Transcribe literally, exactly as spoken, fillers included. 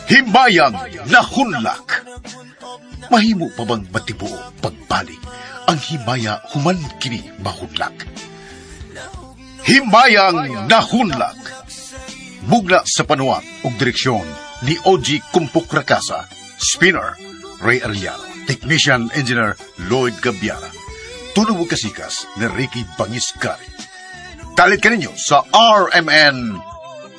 Himayang nahunlak. Mahimo pa bang matibuo pagbalik ang himaya human kini mahunlak? Himayang nahunlak. Mugna sa panuwat ug direksyon ni O G Kumpuk Rakasa, Spinner Ray Arellano, Technician Engineer Lloyd Gabiara, tunog kasikas ni Ricky Bangiscari. Talit ka ninyo sa R M N